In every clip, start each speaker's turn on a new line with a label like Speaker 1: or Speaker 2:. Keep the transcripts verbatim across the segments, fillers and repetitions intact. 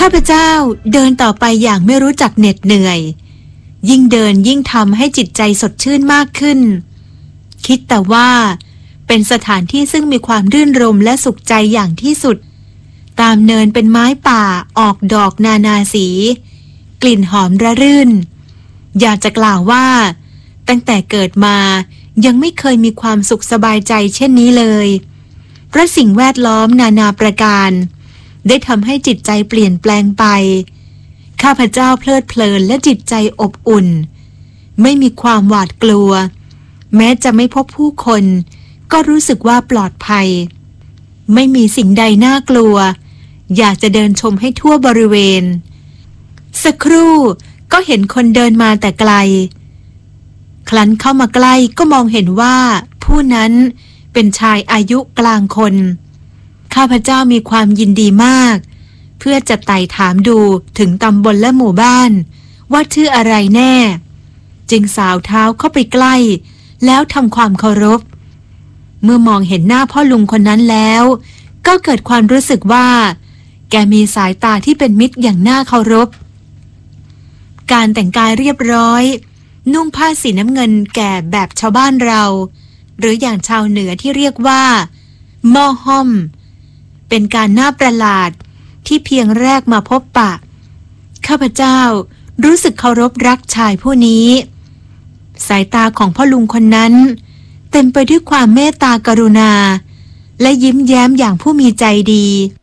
Speaker 1: าพเจ้าเดินต่อไปอย่างไม่รู้จักเหน็ดเหนื่อยยิ่งเดินยิ่งทำให้จิตใจสดชื่นมากขึ้นคิดแต่ว่าเป็นสถานที่ซึ่งมีความรื่นรมและสุขใจอย่างที่สุดตามเนินเป็นไม้ป่าออกดอกนานาสีกลิ่นหอมระรื่นอยากจะกล่าวว่าตั้งแต่เกิดมายังไม่เคยมีความสุขสบายใจเช่นนี้เลยเพราะสิ่งแวดล้อมนานาประการได้ทำให้จิตใจเปลี่ยนแปลงไปข้าพเจ้าเพลิดเพลินและจิตใจอบอุ่นไม่มีความหวาดกลัวแม้จะไม่พบผู้คนก็รู้สึกว่าปลอดภัยไม่มีสิ่งใดน่ากลัวอยากจะเดินชมให้ทั่วบริเวณสักครู่ก็เห็นคนเดินมาแต่ไกลครั้นเข้ามาใกล้ก็มองเห็นว่าผู้นั้นเป็นชายอายุกลางคนข้าพเจ้ามีความยินดีมากเพื่อจะไต่ถามดูถึงตำบลและหมู่บ้านว่าชื่ออะไรแน่จึงสาวเท้าเข้าไปใกล้แล้วทำความเคารพเมื่อมองเห็นหน้าพ่อลุงคนนั้นแล้วก็เกิดความรู้สึกว่าแกมีสายตาที่เป็นมิตรอย่างน่าเคารพการแต่งกายเรียบร้อยนุ่งผ้าสีน้ำเงินแก่แบบชาวบ้านเราหรืออย่างชาวเหนือที่เรียกว่าหม้อห้อมเป็นการน่าประหลาดที่เพียงแรกมาพบปะข้าพเจ้ารู้สึกเคารพรักชายผู้นี้สายตาของพ่อลุงคนนั้นเต็มไปด้วยความเมตตากรุณาและยิ้มแย้มอย่างผู้มีใจดี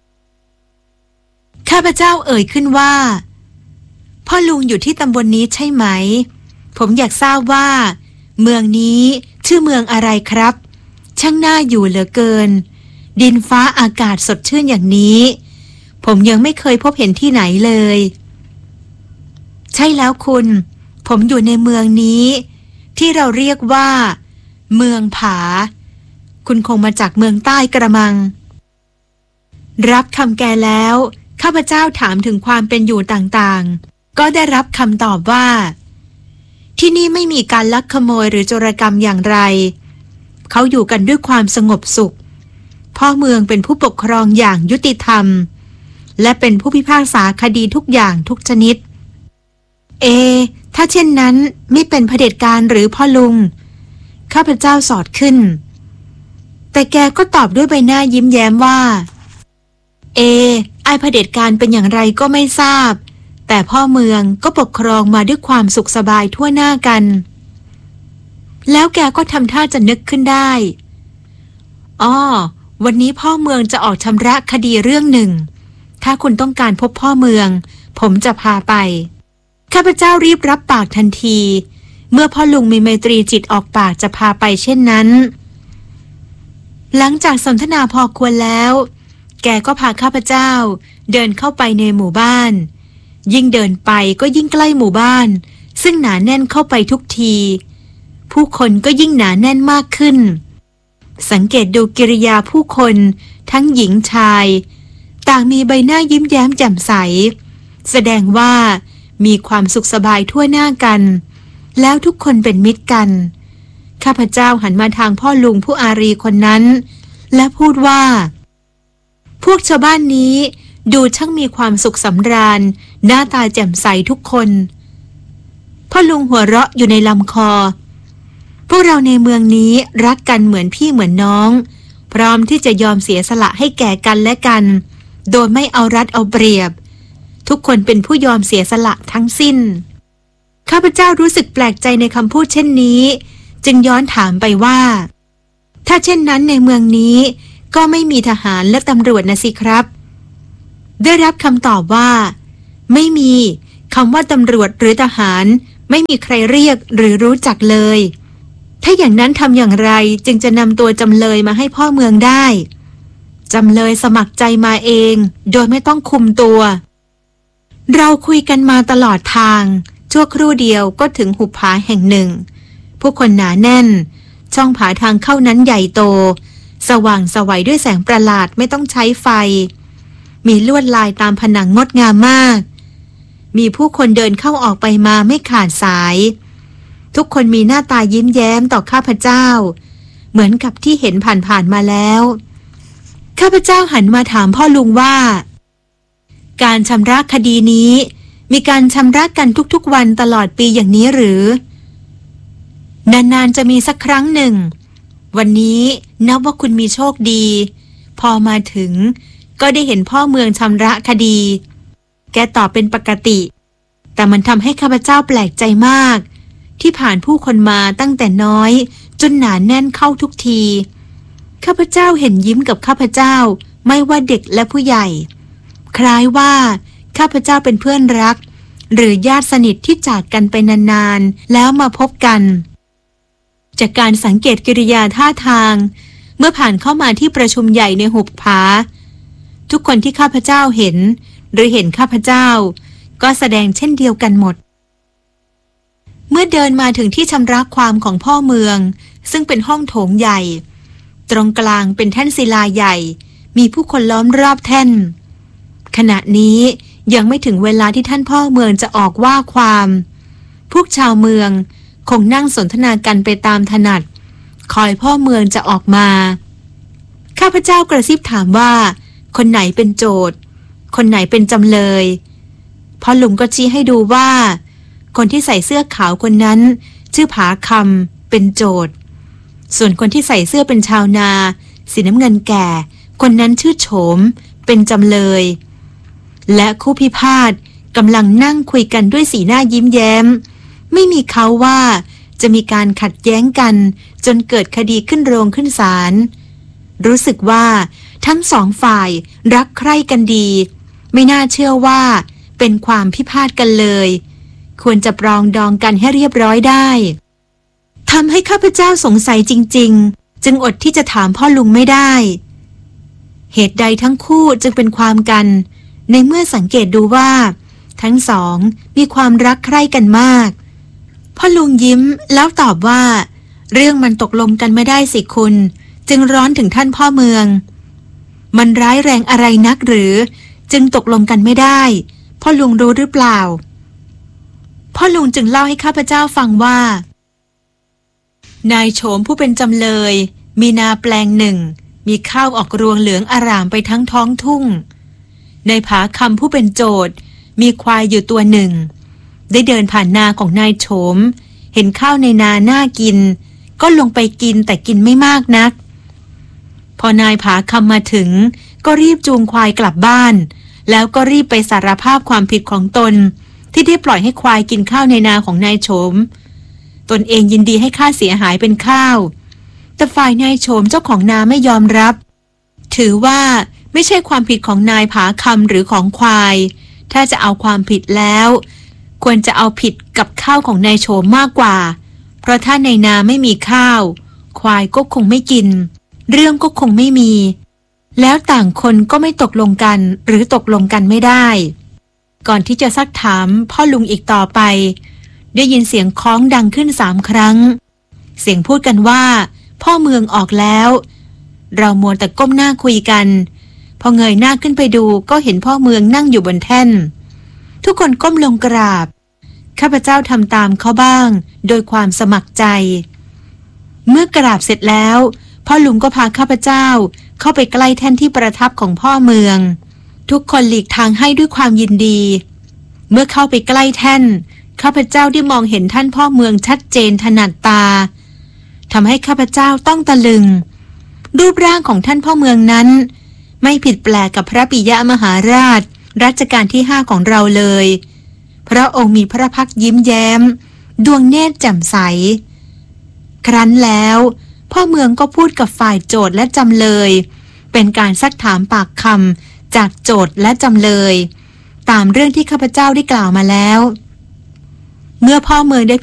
Speaker 1: ข้าพเจ้าเอ่ยขึ้นว่าพ่อลุงอยู่ที่ตำบลนี้ใช่ไหมผมอยากทราบว่าเมืองนี้ชื่อเมืองอะไรครับช่างน่าอยู่เหลือเกินดินฟ้าอากาศสดชื่นอย่างนี้ผมยังไม่เคยพบเห็นที่ไหนเลยใช่แล้วคุณผมอยู่ในเมืองนี้ที่เราเรียกว่าเมืองผาคุณคงมาจากเมืองใต้กระมังรับคำแกแล้วข้าพเจ้าถามถึงความเป็นอยู่ต่างๆก็ได้รับคำตอบว่าที่นี่ไม่มีการลักขโมยหรือโจรกรรมอย่างไรเขาอยู่กันด้วยความสงบสุขพ่อเมืองเป็นผู้ปกครองอย่างยุติธรรมและเป็นผู้พิพากษาคดีทุกอย่างทุกชนิดเอถ้าเช่นนั้นไม่เป็นเผด็จการหรือพ่อลุงข้าพเจ้าสอดขึ้นแต่แกก็ตอบด้วยใบหน้ายิ้มแย้มว่าเอไอเผด็จการเป็นอย่างไรก็ไม่ทราบแต่พ่อเมืองก็ปกครองมาด้วยความสุขสบายทั่วหน้ากันแล้วแกก็ทำท่าจะนึกขึ้นได้อ้อวันนี้พ่อเมืองจะออกชำระคดีเรื่องหนึ่งถ้าคุณต้องการพบพ่อเมืองผมจะพาไปข้าพเจ้ารีบรับปากทันทีเมื่อพ่อลุงมีไมตรีจิตออกปากจะพาไปเช่นนั้นหลังจากสนทนาพอควรแล้วแกก็พาข้าพเจ้าเดินเข้าไปในหมู่บ้านยิ่งเดินไปก็ยิ่งใกล้หมู่บ้านซึ่งหนาแน่นเข้าไปทุกทีผู้คนก็ยิ่งหนาแน่นมากขึ้นสังเกตดูกิริยาผู้คนทั้งหญิงชายต่างมีใบหน้ายิ้มแย้มแจ่มใสแสดงว่ามีความสุขสบายทั่วหน้ากันแล้วทุกคนเป็นมิตรกันข้าพเจ้าหันมาทางพ่อลุงผู้อารีคนนั้นและพูดว่าพวกชาวบ้านนี้ดูช่างมีความสุขสำราญหน้าตาแจ่มใสทุกคนพ่อลุงหัวเราะอยู่ในลำคอพวกเราในเมืองนี้รักกันเหมือนพี่เหมือนน้องพร้อมที่จะยอมเสียสละให้แก่กันและกันโดยไม่เอารัดเอาเปรียบทุกคนเป็นผู้ยอมเสียสละทั้งสิ้นข้าพเจ้ารู้สึกแปลกใจในคำพูดเช่นนี้จึงย้อนถามไปว่าถ้าเช่นนั้นในเมืองนี้ก็ไม่มีทหารและตำรวจนะสิครับได้รับคำตอบว่าไม่มีคำว่าตำรวจหรือทหารไม่มีใครเรียกหรือรู้จักเลยถ้าอย่างนั้นทำอย่างไรจึงจะนำตัวจำเลยมาให้พ่อเมืองได้จำเลยสมัครใจมาเองโดยไม่ต้องคุมตัวเราคุยกันมาตลอดทางชั่วครู่เดียวก็ถึงหุบผาแห่งหนึ่งผู้คนหนาแน่นช่องผาทางเข้านั้นใหญ่โตสว่างสวัยด้วยแสงประหลาดไม่ต้องใช้ไฟมีลวดลายตามผนังงดงามมากมีผู้คนเดินเข้าออกไปมาไม่ขาดสายทุกคนมีหน้าตายิ้มแย้มต่อข้าพเจ้าเหมือนกับที่เห็นผ่านๆมาแล้วข้าพเจ้าหันมาถามพ่อลุงว่าการชำระคดีนี้มีการชำระกันทุกๆวันตลอดปีอย่างนี้หรือนานๆจะมีสักครั้งหนึ่งวันนี้นับว่าคุณมีโชคดีพอมาถึงก็ได้เห็นพ่อเมืองชำระคดีแกตอบเป็นปกติแต่มันทำให้ข้าพเจ้าแปลกใจมากที่ผ่านผู้คนมาตั้งแต่น้อยจนหนาแน่นเข้าทุกทีข้าพเจ้าเห็นยิ้มกับข้าพเจ้าไม่ว่าเด็กและผู้ใหญ่คล้ายว่าข้าพเจ้าเป็นเพื่อนรักหรือญาติสนิทที่จากกันไปนานๆแล้วมาพบกันจากการสังเกตกิริยาท่าทางเมื่อผ่านเข้ามาที่ประชุมใหญ่ในหุบผาทุกคนที่ข้าพเจ้าเห็นหรือเห็นข้าพเจ้าก็แสดงเช่นเดียวกันหมดเมื่อเดินมาถึงที่ชำระความของพ่อเมืองซึ่งเป็นห้องโถงใหญ่ตรงกลางเป็นแท่นศิลาใหญ่มีผู้คนล้อมรอบแท่นขณะนี้ยังไม่ถึงเวลาที่ท่านพ่อเมืองจะออกว่าความพวกชาวเมืองคงนั่งสนทนากันไปตามถนัดคอยพ่อเมืองจะออกมาข้าพเจ้ากระซิบถามว่าคนไหนเป็นโจทย์คนไหนเป็นจำเลยพ่อลุงก็ชี้ให้ดูว่าคนที่ใส่เสื้อขาวคนนั้นชื่อผาคำเป็นโจทย์ส่วนคนที่ใส่เสื้อเป็นชาวนาสีน้ำเงินแก่คนนั้นชื่อโฉมเป็นจำเลยและคู่พิพาทกำลังนั่งคุยกันด้วยสีหน้ายิ้มแย้มไม่มีเขาว่าจะมีการขัดแย้งกันจนเกิดคดีขึ้นโรงขึ้นศาลรู้สึกว่าทั้งสองฝ่ายรักใคร่กันดีไม่น่าเชื่อว่าเป็นความพิพาทกันเลยควรจะปรองดองกันให้เรียบร้อยได้ทำให้ข้าพเจ้าสงสัยจริงๆจึงอดที่จะถามพ่อลุงไม่ได้เหตุใดทั้งคู่จึงเป็นความกันในเมื่อสังเกตดูว่าทั้งสองมีความรักใคร่กันมากพ่อลุงยิ้มแล้วตอบว่าเรื่องมันตกลงกันไม่ได้สิคุณจึงร้อนถึงท่านพ่อเมืองมันร้ายแรงอะไรนักหรือจึงตกลงกันไม่ได้พ่อลุงรู้หรือเปล่าพ่อลุงจึงเล่าให้ข้าพเจ้าฟังว่านายโฉมผู้เป็นจำเลยมีนาแปลงหนึ่งมีข้าวออกรวงเหลืองอร่ามไปทั้งท้องทุ่งนายผาคำผู้เป็นโจทย์มีควายอยู่ตัวหนึ่งได้เดินผ่านนาของนายโฉมเห็นข้าวในนาน่ากินก็ลงไปกินแต่กินไม่มากนักพอนายผาคำมาถึงก็รีบจูงควายกลับบ้านแล้วก็รีบไปสารภาพความผิดของตนที่ได้ปล่อยให้ควายกินข้าวในนาของนายโฉมตนเองยินดีให้ค่าเสียหายเป็นข้าวแต่ฝ่ายนายโฉมเจ้าของนาไม่ยอมรับถือว่าไม่ใช่ความผิดของนายผาคำหรือของควายถ้าจะเอาความผิดแล้วควรจะเอาผิดกับข้าวของนายโฉมมากกว่าเพราะถ้าในนาไม่มีข้าวควายก็คงไม่กินเรื่องก็คงไม่มีแล้วต่างคนก็ไม่ตกลงกันหรือตกลงกันไม่ได้ก่อนที่จะซักถามพ่อลุงอีกต่อไปได้ยินเสียงค้องดังขึ้นสามครั้งเสียงพูดกันว่าพ่อเมืองออกแล้วเรามัวแต่ก้มหน้าคุยกันพอเงยหน้าขึ้นไปดูก็เห็นพ่อเมืองนั่งอยู่บนแท่นทุกคนก้มลงกราบข้าพเจ้าทำตามเขาบ้างโดยความสมัครใจเมื่อกราบเสร็จแล้วพ่อลุงก็พาข้าพเจ้าเข้าไปใกล้แท่นที่ประทับของพ่อเมืองทุกคนหลีกทางให้ด้วยความยินดีเมื่อเข้าไปใกล้แท่นข้าพเจ้าได้มองเห็นท่านพ่อเมืองชัดเจนถนัดตาทำให้ข้าพเจ้าต้องตะลึงรูปร่างของท่านพ่อเมืองนั้นไม่ผิดแปลกกับพระปิยมหาราชรัชกาลที่ห้าของเราเลยพระองค์มีพระพักตร์ยิ้มแย้มดวงเนตรแจ่มใสครั้นแล้วพ่อเมืองก็พูดกับฝ่ายโจทย์และจำเลยเป็นการซักถามปากคำจากโจทย์และจำเลยตามเรื่องที่ข้าพเจ้าได้กล่าวมาแล้วเมื่อพ่อเมืองได้